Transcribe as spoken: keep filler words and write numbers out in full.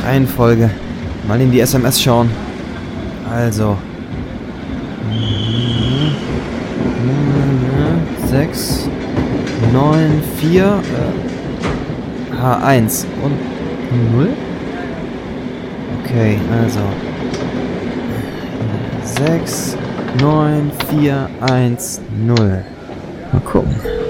Reihenfolge. Mal in die S M S schauen. Also. sechs, neun, vier, äh, H eins und null? Okay, also. sechs, neun, vier, eins, null. Mal gucken.